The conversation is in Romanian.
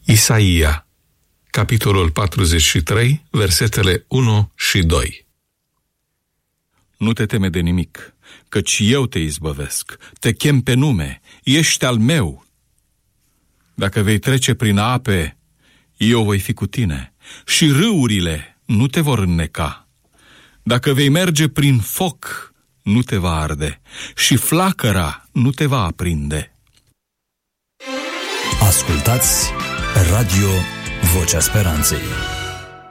Isaia, capitolul 43, versetele 1 și 2. Nu te teme de nimic, căci eu te izbăvesc, te chem pe nume, ești al meu. Dacă vei trece prin ape, eu voi fi cu tine și râurile nu te vor înneca. Dacă vei merge prin foc, nu te va arde și flacăra nu te va aprinde. Ascultați Radio Vocea Speranței.